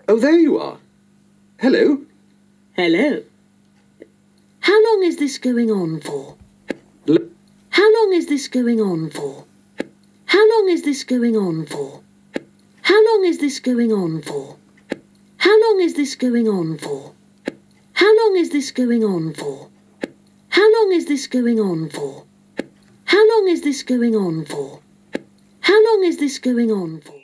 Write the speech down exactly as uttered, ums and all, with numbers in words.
Oh, there you are. Hello. Hello. How long is this going on for? L How long is this going on for? How long is this going on for? How long is this going on for? How long is this going on for? How long is this going on for? How long is this going on for? How long is this going on for? How long is this going on for?